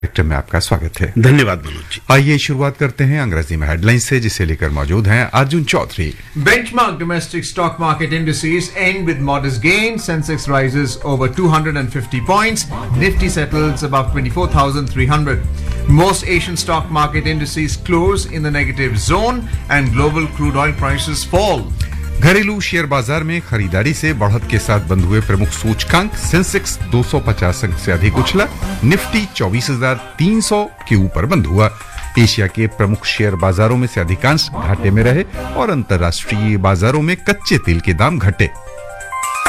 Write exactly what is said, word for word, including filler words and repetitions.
कार्यक्रम में आपका स्वागत है। धन्यवाद मनोज जी। आइए शुरुआत करते हैं अंग्रेजी में हेडलाइंस से, जिसे लेकर मौजूद हैं Arjun Chaudhary. Benchmark domestic stock market indices end with modest gains. Sensex rises over two hundred fifty points. Nifty settles above twenty-four thousand three hundred. Most Asian stock market indices close in the negative zone and global crude oil prices fall. घरेलू share बाजार में खरीदारी से बढ़त के साथ बंद हुए प्रमुख सूचकांक। सेंसेक्स दो सौ पचास अंक से अधिक उछला। निफ्टी चौबीस हजार तीन सौ के ऊपर बंद हुआ। एशिया के प्रमुख शेयर बाजारों में से अधिकांश घाटे में रहे और अंतर्राष्ट्रीय बाजारों में कच्चे तेल के दाम घटे।